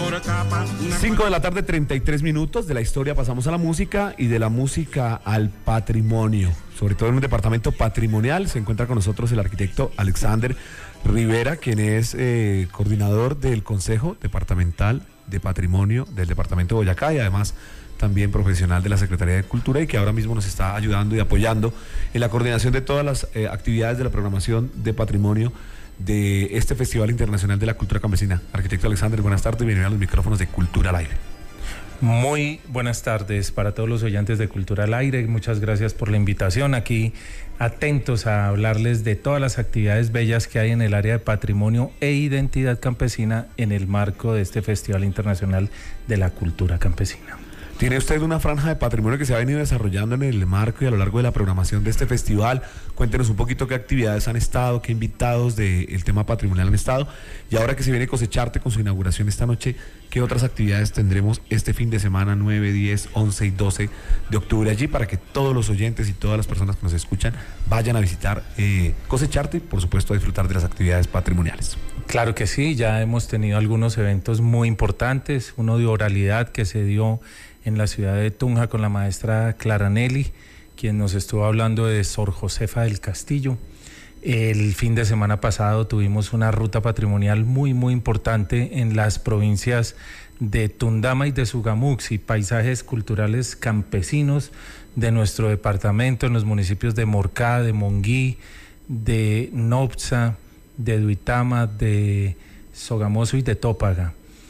5 de la tarde, 33 minutos. De la historia pasamos a la música y de la música al patrimonio. Sobre todo en un departamento patrimonial se encuentra con nosotros el arquitecto Alexander Rivera, quien es coordinador del Consejo Departamental de Patrimonio del Departamento de Boyacá y además también profesional de la Secretaría de Cultura y que ahora mismo nos está ayudando y apoyando en la coordinación de todas las actividades de la programación de patrimonio de este Festival Internacional de la Cultura Campesina. Arquitecto Alexander, buenas tardes y bienvenido a los micrófonos de Cultura al Aire. Muy buenas tardes para todos los oyentes de Cultura al Aire. Muchas gracias por la invitación. Aquí atentos a hablarles de todas las actividades bellas que hay en el área de patrimonio e identidad campesina en el marco de este Festival Internacional de la Cultura Campesina. Tiene usted una franja de patrimonio que se ha venido desarrollando en el marco y a lo largo de la programación de este festival. Cuéntenos un poquito qué actividades han estado, qué invitados del tema patrimonial han estado. Y ahora que se viene Cosecharte con su inauguración esta noche, ¿qué otras actividades tendremos este fin de semana 9, 10, 11 y 12 de octubre allí para que todos los oyentes y todas las personas que nos escuchan vayan a visitar Cosecharte y por supuesto a disfrutar de las actividades patrimoniales? Claro que sí, ya hemos tenido algunos eventos muy importantes, uno de oralidad que se dio en la ciudad de Tunja con la maestra Clara Nelly, quien nos estuvo hablando de Sor Josefa del Castillo. El fin de semana pasado tuvimos una ruta patrimonial muy importante en las provincias de Tundama y de Sugamuxi, paisajes culturales campesinos de nuestro departamento en los municipios de Morcá, de Monguí, de Nopza, de Duitama, de Sogamoso y de Tópaga,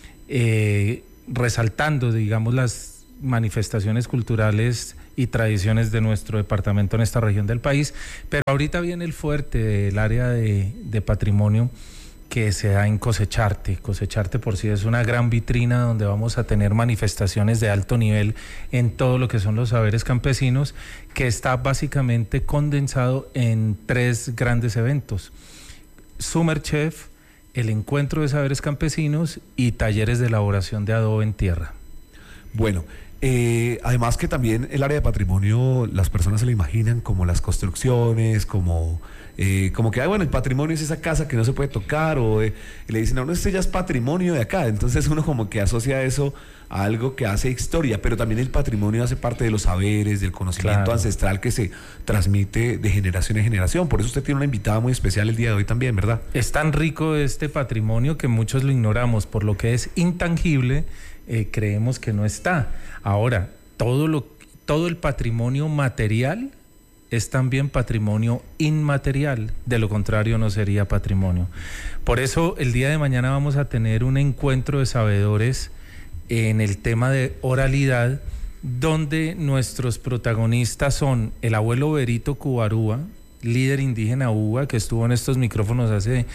resaltando, digamos, las manifestaciones culturales y tradiciones de nuestro departamento en esta región del país. Pero ahorita viene el fuerte del área de patrimonio que se da en Cosecharte. Cosecharte por sí es una gran vitrina donde vamos a tener manifestaciones de alto nivel en todo lo que son los saberes campesinos, que está básicamente condensado en 3 grandes eventos: Summer Chef, el encuentro de saberes campesinos y talleres de elaboración de adobe en tierra. Bueno, además que también el área de patrimonio, las personas se lo imaginan como las construcciones, como que, bueno, el patrimonio es esa casa que no se puede tocar, o le dicen, no, este ya es patrimonio de acá, entonces uno como que asocia eso a algo que hace historia, pero también el patrimonio hace parte de los saberes, del conocimiento ancestral que se transmite de generación en generación. Por eso usted tiene una invitada muy especial el día de hoy también, ¿verdad? Es tan rico este patrimonio que muchos lo ignoramos, por lo que es intangible. Creemos que no está. Ahora, todo el patrimonio material es también patrimonio inmaterial, de lo contrario no sería patrimonio. Por eso el día de mañana vamos a tener un encuentro de sabedores en el tema de oralidad, donde nuestros protagonistas son el abuelo Berito Cubarúa, líder indígena Uva, que estuvo en estos micrófonos hace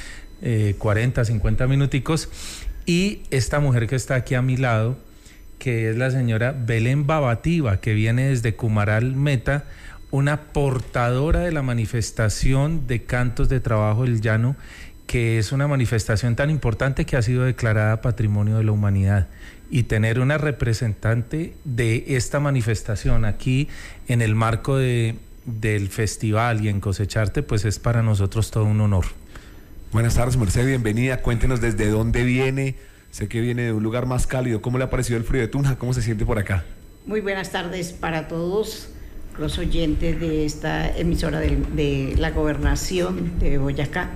40, 50 minuticos, y esta mujer que está aquí a mi lado, que es la señora Belén Babativa, que viene desde Cumaral Meta, una portadora de la manifestación de Cantos de Trabajo del Llano, que es una manifestación tan importante que ha sido declarada Patrimonio de la Humanidad. Y tener una representante de esta manifestación aquí en el marco del festival y en Cosecharte, pues es para nosotros todo un honor. Buenas tardes, Mercedes, bienvenida. Cuéntenos desde dónde viene. Sé que viene de un lugar más cálido. ¿Cómo le ha parecido el frío de Tunja? ¿Cómo se siente por acá? Muy buenas tardes para todos los oyentes de esta emisora de la Gobernación de Boyacá.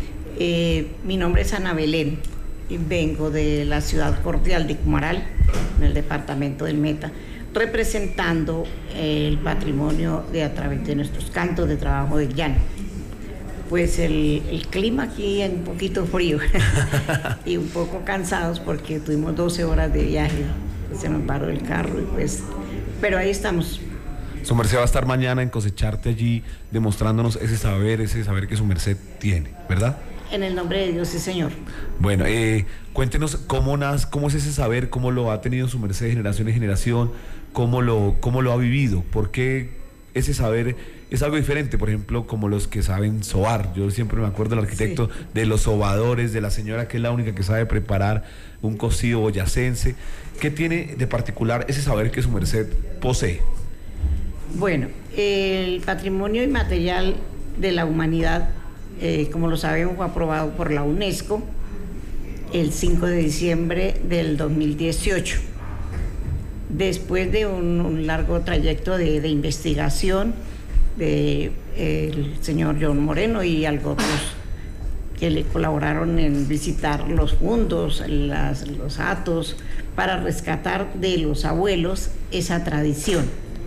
Mi nombre es Ana Belén y vengo de la ciudad cordial de Cumaral, en el departamento del Meta, representando el patrimonio a través de nuestros cantos de trabajo del llano. Pues el clima aquí es un poquito frío y un poco cansados porque tuvimos 12 horas de viaje, se nos paró el carro y pues, pero ahí estamos. Su merced va a estar mañana en Cosecharte allí demostrándonos ese saber que su merced tiene, ¿verdad? En el nombre de Dios, sí, señor. Bueno, cuéntenos cómo es ese saber, cómo lo ha tenido su merced de generación en generación, cómo lo ha vivido, por qué ese saber es algo diferente, por ejemplo, como los que saben sobar. Yo siempre me acuerdo del arquitecto, sí, de los sobadores, de la señora que es la única que sabe preparar un cocido boyacense. ¿Qué tiene de particular ese saber que su merced posee? Bueno, el patrimonio inmaterial de la humanidad, como lo sabemos, fue aprobado por la UNESCO el 5 de diciembre del 2018. Después de un largo trayecto de investigación del señor John Moreno y algo otros que le colaboraron en visitar los fundos, los atos, para rescatar de los abuelos esa tradición.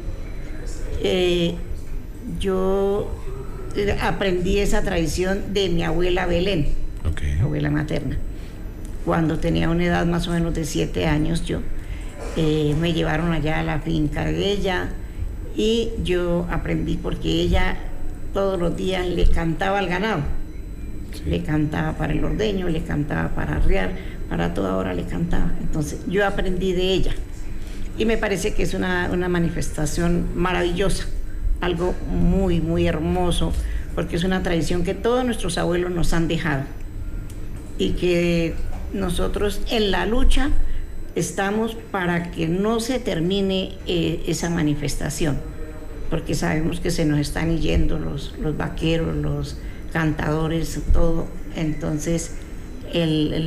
Yo aprendí esa tradición de mi abuela Belén, abuela materna. Cuando tenía una edad más o menos de 7 años, me llevaron allá a la finca de ella y yo aprendí porque ella todos los días le cantaba al ganado. Sí. Le cantaba para el ordeño, le cantaba para arriar, para toda hora le cantaba. Entonces yo aprendí de ella y me parece que es una manifestación maravillosa, algo muy, muy hermoso, porque es una tradición que todos nuestros abuelos nos han dejado y que nosotros en la lucha estamos para que no se termine esa manifestación, porque sabemos que se nos están yendo los vaqueros, los cantadores, todo. Entonces el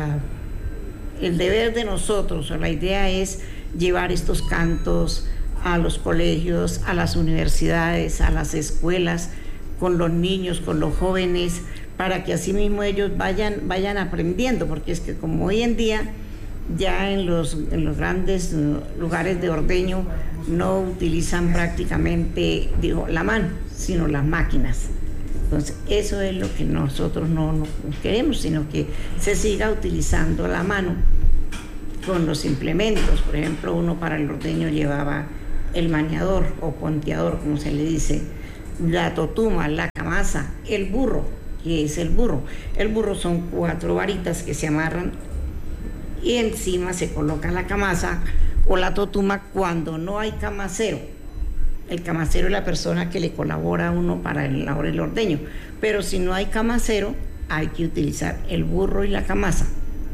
deber de nosotros, o la idea es llevar estos cantos a los colegios, a las universidades, a las escuelas, con los niños, con los jóvenes, para que así mismo ellos vayan aprendiendo, porque es que como hoy en día ya en los grandes lugares de ordeño no utilizan prácticamente, la mano, sino las máquinas. Entonces, eso es lo que nosotros no queremos, sino que se siga utilizando la mano con los implementos. Por ejemplo, uno para el ordeño llevaba el maniador o ponteador, como se le dice, la totuma, la camaza, el burro, que es el burro. El burro son 4 varitas que se amarran y encima se coloca la camaza o la totuma cuando no hay camacero. El camacero es la persona que le colabora a uno para elaborar el ordeño, pero si no hay camacero hay que utilizar el burro y la camaza.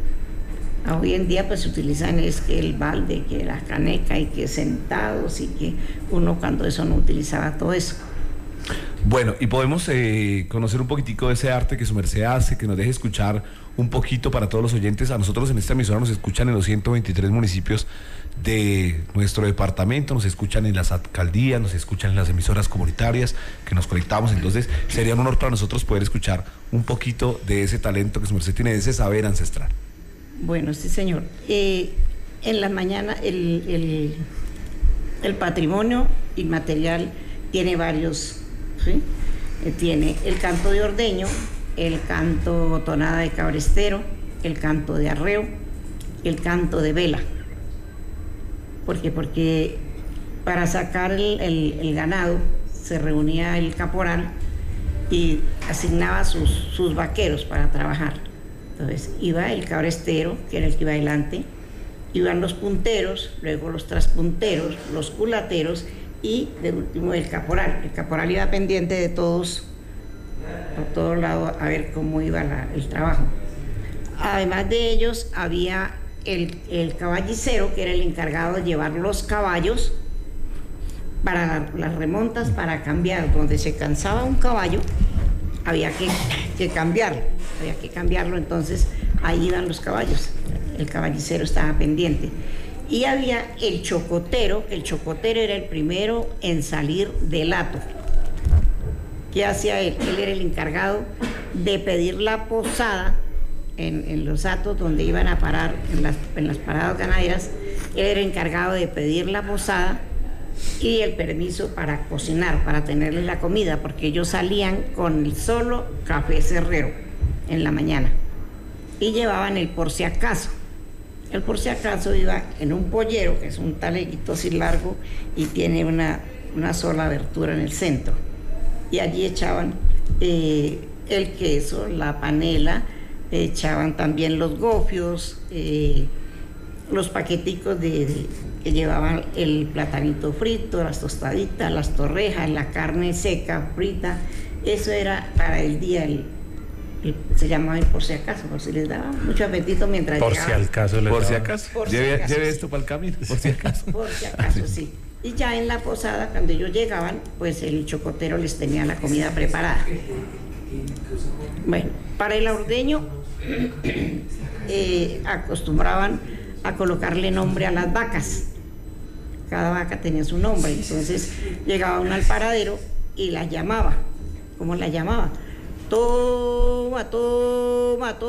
Hoy en día pues se utilizan es que el balde, que la caneca y que sentados, y que uno cuando eso no utilizaba todo eso. Bueno, y podemos conocer un poquitico de ese arte que su merced hace, que nos deje escuchar un poquito para todos los oyentes. A nosotros en esta emisora nos escuchan en los 123 municipios de nuestro departamento, nos escuchan en las alcaldías, nos escuchan en las emisoras comunitarias que nos conectamos. Entonces sería un honor para nosotros poder escuchar un poquito de ese talento que su merced tiene, de ese saber ancestral. Bueno, sí, señor. En la mañana el patrimonio inmaterial tiene varios, ¿sí? Tiene el canto de ordeño, el canto tonada de cabrestero, el canto de arreo, el canto de vela. ¿Por qué? Porque para sacar el ganado se reunía el caporal y asignaba sus vaqueros para trabajar. Entonces iba el cabrestero, que era el que iba adelante, iban los punteros, luego los traspunteros, los culateros y de último el caporal. El caporal iba pendiente de todos, por todos lados, a ver cómo iba el trabajo. Además de ellos había el caballicero, que era el encargado de llevar los caballos para las remontas, para cambiar. Donde se cansaba un caballo había que cambiarlo, entonces ahí iban los caballos, el caballicero estaba pendiente. Y había el chocotero era el primero en salir del hato. ¿Qué hacía él? Él era el encargado de pedir la posada en los hatos donde iban a parar, en las paradas ganaderas. Él era encargado de pedir la posada y el permiso para cocinar, para tenerles la comida, porque ellos salían con el solo café cerrero en la mañana y llevaban el por si acaso. El por si acaso iba en un pollero, que es un taleguito así largo y tiene una sola abertura en el centro, y allí echaban el queso, la panela, echaban también los gofios, los paqueticos que llevaban el platanito frito, las tostaditas, las torrejas, la carne seca, frita. Eso era para el día, se llamaba el por si acaso, por si les daba mucho apetito mientras por llegaban. Si al caso les por daba. Si acaso. Lleve esto para el camino, por si acaso. Por si acaso, sí. Y ya en la posada, cuando ellos llegaban, pues el chocotero les tenía la comida preparada. Bueno, para el ordeño acostumbraban a colocarle nombre a las vacas. Cada vaca tenía su nombre, entonces llegaba uno al paradero y la llamaba. ¿Cómo la llamaba? Toma, toma,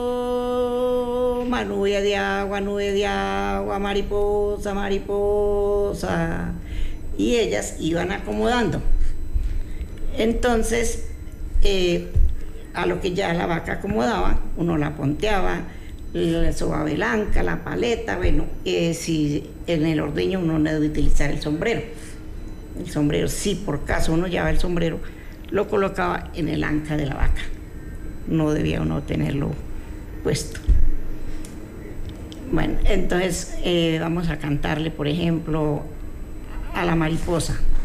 toma, nube de agua, mariposa, mariposa. Y ellas iban acomodando. Entonces, a lo que ya la vaca acomodaba, uno la ponteaba, la sobabe blanca, la paleta, bueno, si en el ordeño uno no debe utilizar el sombrero. El sombrero, si por caso uno llevaba el sombrero, lo colocaba en el anca de la vaca. No debía uno tenerlo puesto. Bueno, entonces vamos a cantarle, por ejemplo, a la mariposa.